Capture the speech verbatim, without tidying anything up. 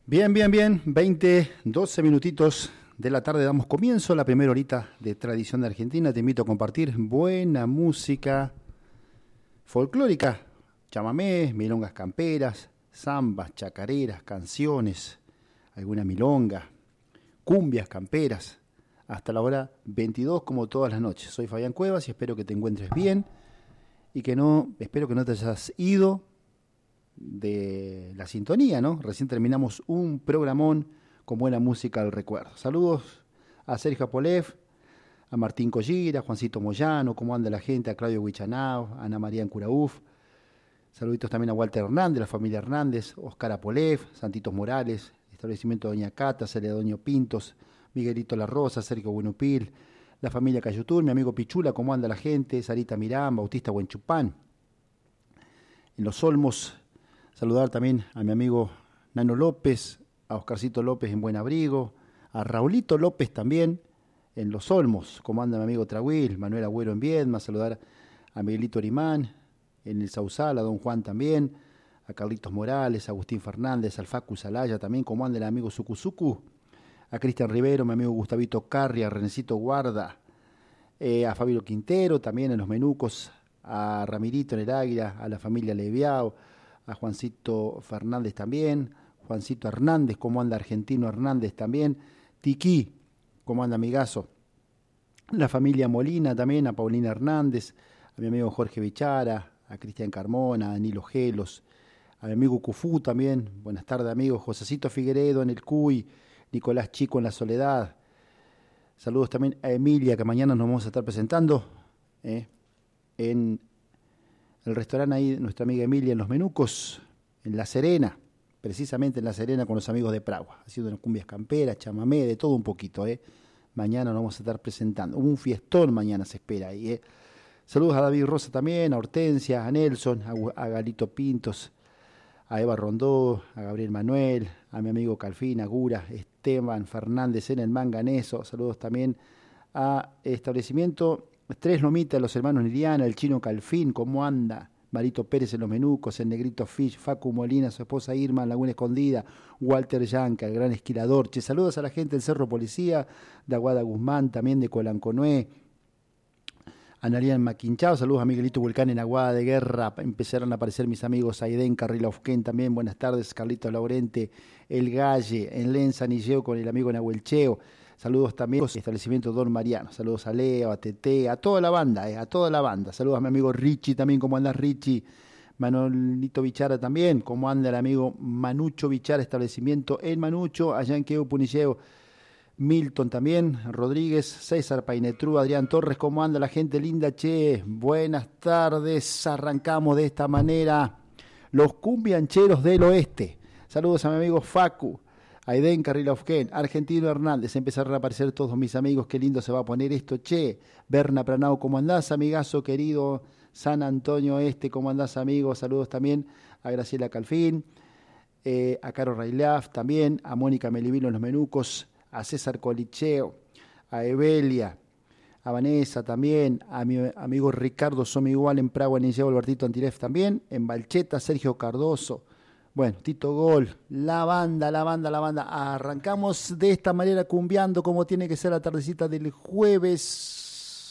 Bien, bien, bien, veinte, doce minutitos de la tarde damos comienzo a la primera horita de Tradición de Argentina. Te invito a compartir buena música folclórica, chamamés, milongas camperas, zambas, chacareras, canciones, alguna milonga, cumbias camperas, hasta la hora veintidós como todas las noches. Soy Fabián Cuevas y espero que te encuentres bien y que no, espero que no te hayas ido de la sintonía, ¿no? Recién terminamos un programón con buena música al recuerdo. Saludos a Sergio Apolev, a Martín Collira, a Juancito Moyano, cómo anda la gente, a Claudio Huichanao, a Ana María Encurauf. Saluditos también a Walter Hernández, la familia Hernández, Oscar Apolev, Santitos Morales, establecimiento Doña Cata, Celedonio Pintos, Miguelito La Rosa, Sergio Buenupil, la familia Cayutul, mi amigo Pichula, cómo anda la gente, Sarita Mirán, Bautista Huenchupán. En Los Olmos, saludar también a mi amigo Nano López, a Oscarcito López en Buen Abrigo, a Raulito López también en Los Olmos, como anda mi amigo Trahuil, Manuel Agüero en Viedma, saludar a Miguelito Orimán en el Sausal, a Don Juan también, a Carlitos Morales, a Agustín Fernández, al Facu Salaya también, como anda el amigo Sucuzucu, a Cristian Rivero, mi amigo Gustavito Carri, a Renecito Guarda, eh, a Fabio Quintero también en Los Menucos, a Ramirito en el Águila, a la familia Leviao, a Juancito Fernández también, Juancito Hernández, cómo anda Argentino Hernández también, Tiquí, cómo anda amigazo, la familia Molina también, a Paulina Hernández, a mi amigo Jorge Bichara, a Cristian Carmona, a Danilo Gelos, a mi amigo Cufú también, buenas tardes amigos, Josecito Figueredo en el Cuy, Nicolás Chico en la Soledad, saludos también a Emilia, que mañana nos vamos a estar presentando eh, en el restaurante ahí, nuestra amiga Emilia en Los Menucos, en La Serena, precisamente en La Serena con los amigos de Pragua, haciendo unas cumbias camperas, chamamé, de todo un poquito, ¿eh? Mañana nos vamos a estar presentando. Un fiestón mañana se espera ahí, ¿eh? Saludos a David Rosa también, a Hortensia, a Nelson, a, a Galito Pintos, a Eva Rondó, a Gabriel Manuel, a mi amigo Calfín, a Gura, Esteban Fernández en el Manganeso. Saludos también a establecimiento Tres Lomitas, los hermanos Liliana, el chino Calfín, ¿cómo anda? Marito Pérez en Los Menucos, el Negrito Fish, Facu Molina, su esposa Irma en Laguna Escondida, Walter Yanca, el gran esquilador. Che, saludos a la gente del Cerro Policía, de Aguada Guzmán, también de Colanconué, a Narian Maquinchao, saludos a Miguelito Vulcán en Aguada de Guerra. Empezaron a aparecer mis amigos Aiden Carrilaufquén también, buenas tardes, Carlitos Laurente, El Galle, en Lenza Nilleo con el amigo Nahuelcheo. Saludos también al establecimiento Don Mariano. Saludos a Leo, a Tete, a toda la banda, eh, a toda la banda. Saludos a mi amigo Richie también, ¿cómo andás Richie? Manolito Bichara también, ¿cómo anda el amigo Manucho Bichara, establecimiento en Manucho, allá en Queu Punilleo? Milton también, Rodríguez, César Painetru, Adrián Torres, ¿cómo anda la gente linda? Che, buenas tardes, arrancamos de esta manera los cumbiancheros del oeste. Saludos a mi amigo Facu, Aiden Carrilaufquén, Argentino Hernández, empezaron a aparecer todos mis amigos, qué lindo se va a poner esto, che. Berna Pranao, ¿cómo andás, amigazo querido? San Antonio Este, ¿cómo andás, amigo? Saludos también a Graciela Calfín, eh, a Caro Railaf también, a Mónica Melivino en Los Menucos, a César Colicheo, a Evelia, a Vanessa también, a mi amigo Ricardo Somigual en Pragua, en Illeo, Albertito Antilef también, en Balcheta, Sergio Cardoso. Bueno, Tito Gol, la banda, la banda, la banda. Arrancamos de esta manera cumbiando como tiene que ser la tardecita del jueves.